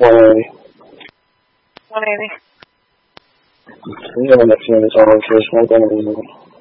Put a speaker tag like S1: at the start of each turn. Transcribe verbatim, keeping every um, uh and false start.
S1: one eighty.
S2: one eighty.
S1: You have enough units on in case one thing or another.